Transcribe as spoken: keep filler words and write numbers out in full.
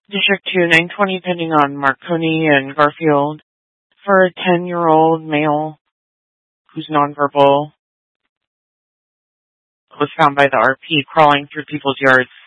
District two, nine twenty, pending on Marconi and Garfield for a ten-year-old male who's nonverbal was found by the R P crawling through people's yards